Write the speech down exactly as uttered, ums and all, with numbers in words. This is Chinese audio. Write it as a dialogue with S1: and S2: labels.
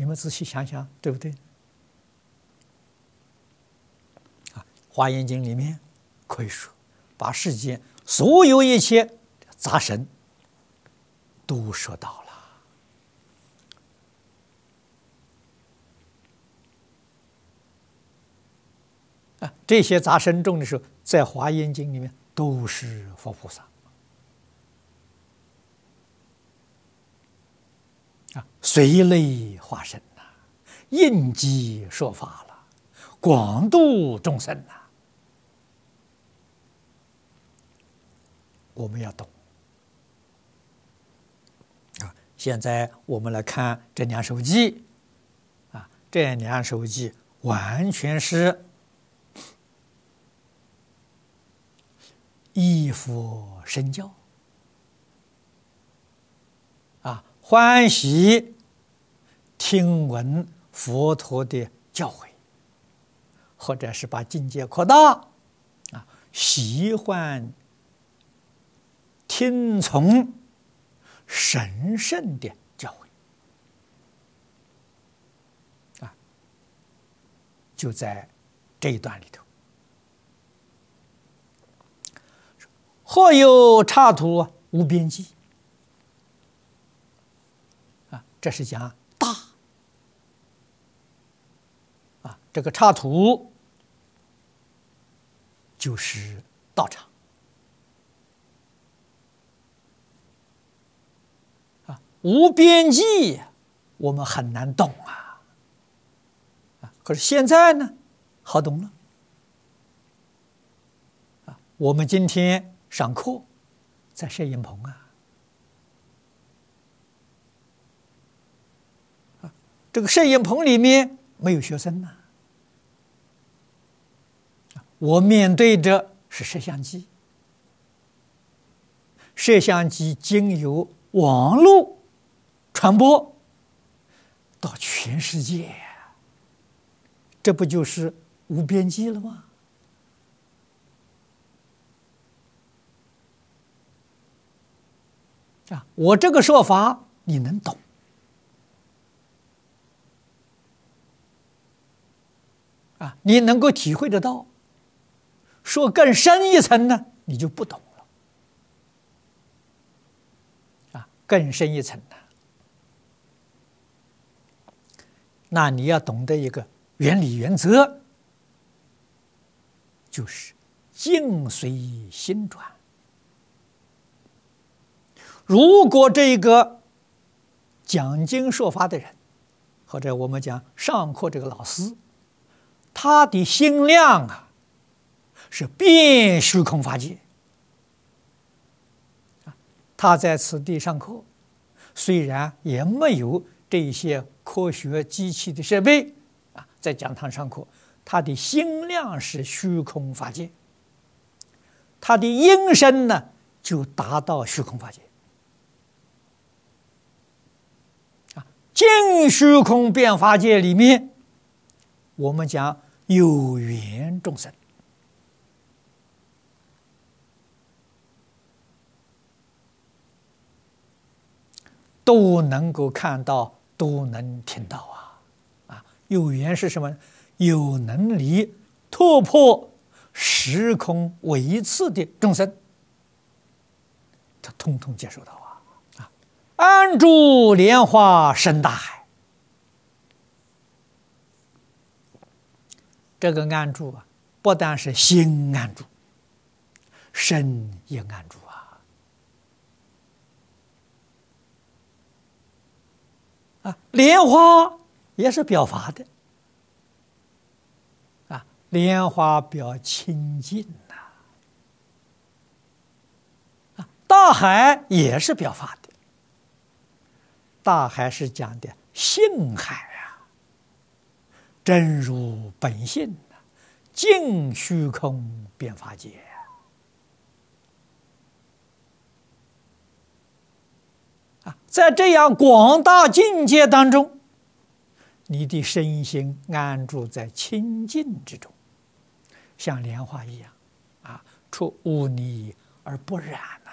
S1: 们仔细想想，对不对？啊，《华严经》里面可以说，把世间所有一切杂神都说到了。啊，这些杂神众的时候，在《华严经》里面都是佛菩萨。啊，随类化身呐，应机说法了，广度众生呐。我们要懂。啊，现在我们来看这两首偈，啊，这两首偈完全是依佛身教，啊，欢喜听闻佛陀的教诲，或者是把境界扩大，啊，喜欢听从神圣的教诲，啊，就在这一段里头。或有刹土无边际，啊，这是讲大，啊，这个刹土就是道场，啊，无边际我们很难懂啊，啊，可是现在呢，好懂了，啊，我们今天上课在摄影棚啊，啊，这个摄影棚里面没有学生呐，啊，我面对着是摄像机，摄像机经由网络传播到全世界，这不就是无边际了吗？啊，我这个说法你能懂，啊，你能够体会得到。说更深一层呢，你就不懂了。啊，更深一层呢，那你要懂得一个原理原则，就是境随心转。如果这个讲经说法的人，或者我们讲上课这个老师，他的心量啊是遍虚空法界，他在此地上课，虽然也没有这些科学机器的设备啊，在讲堂上课，他的心量是虚空法界，他的音声呢就达到虚空法界。净虚空变法界里面，我们讲有缘众生，都能够看到，都能听到啊！啊，有缘是什么？有能力突破时空维次的众生，他通通接受到啊！啊，安住莲花生大海。这个安住啊，不但是心安住，身也安住啊！啊，莲花也是表法的啊，莲花表清净呐，啊，大海也是表法的，大海是讲的性海。真如本性，净虚空变法界啊！在这样广大境界当中，你的身心安住在清净之中，像莲花一样啊，出污泥而不染